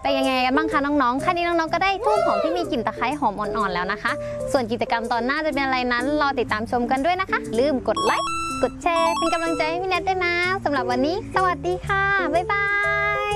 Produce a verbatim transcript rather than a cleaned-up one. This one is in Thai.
เป็นยังไงกันบ้างคะน้องๆแค่นี้น้องๆก็ได้ทูบหอมที่มีกลิ่นตะไคร้หอมอ่อนๆแล้วนะคะส่วนกิจกรรมตอนหน้าจะเป็นอะไรนั้นรอติดตามชมกันด้วยนะคะลืมกดไลค์กดแชร์เป็นกำลังใจให้พี่แนทด้วยนะสำหรับวันนี้สวัสดีค่ะบ๊ายบาย